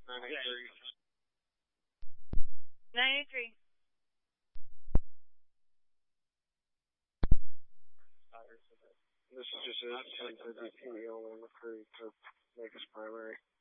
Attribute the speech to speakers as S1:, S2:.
S1: 93.
S2: 93.
S1: This is just an 1050 PO on McCreary to make us primary.